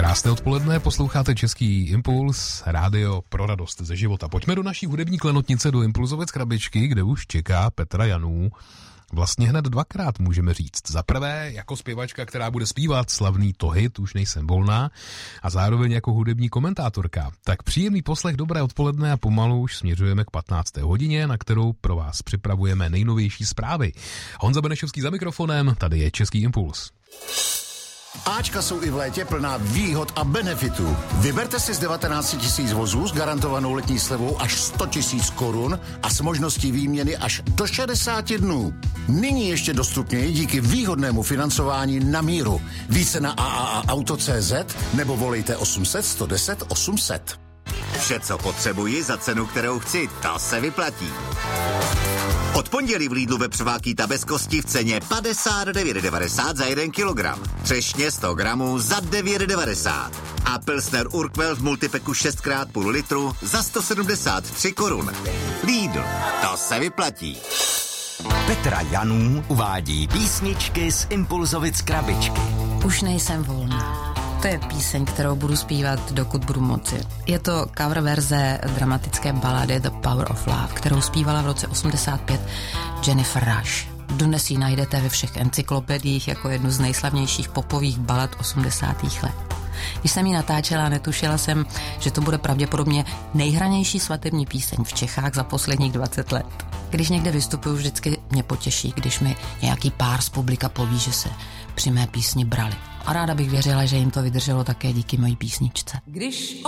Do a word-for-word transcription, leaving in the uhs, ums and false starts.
Krásné odpoledne, posloucháte Český Impuls, rádio pro radost ze života. Pojďme do naší hudební klenotnice do Impulzovec krabičky, kde už čeká Petra Janů. Vlastně hned dvakrát můžeme říct. Za prvé jako zpěvačka, která bude zpívat slavný to hit Už nejsem volná, a zároveň jako hudební komentátorka. Tak příjemný poslech, dobré odpoledne a pomalu už směřujeme k patnácté hodině, na kterou pro vás připravujeme nejnovější zprávy. Honza Benešovský za mikrofonem, tady je Český Impuls. Ačka jsou i v létě plná výhod a benefitů. Vyberte si z devatenáct tisíc vozů s garantovanou letní slevou až sto tisíc korun a s možností výměny až do šedesáti dnů. Nyní ještě dostupněji díky výhodnému financování na míru. Více na a a a auto tečka cé zet nebo volejte osm set, sto deset, osm set. Vše, co potřebuji za cenu, kterou chci, to se vyplatí. Od pondělí v Lidlu vepřová bez kosti v ceně padesát devět devadesát za jeden kilogram. Třešně sto gramů za devět devadesát. A Pilsner Urquell v multipeku šest krát půl litru za sto sedmdesát tři korun. Lidl, to se vyplatí. Petra Janů uvádí písničky z Impulzovic krabičky. Už nejsem volná. To je píseň, kterou budu zpívat, dokud budu moci. Je to cover verze dramatické balady The Power of Love, kterou zpívala v roce osmdesát pět Jennifer Rush. Dnes ji najdete ve všech encyklopediích jako jednu z nejslavnějších popových balad osmdesátých let. Když jsem ji natáčela, netušila jsem, že to bude pravděpodobně nejhranější svatební píseň v Čechách za posledních dvacet let. Když někde vystupuju, vždycky mě potěší, když mi nějaký pár z publika poví, že se při mé písni brali. A ráda bych věřila, že jim to vydrželo také díky mojí písničce. Když